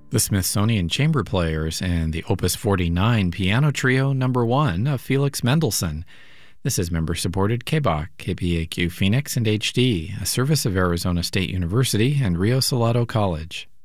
The Smithsonian Chamber Players and the Opus 49 Piano Trio No. 1 of Felix Mendelssohn. This is member-supported KBOK, KPAQ Phoenix and HD, a service of Arizona State University and Rio Salado College.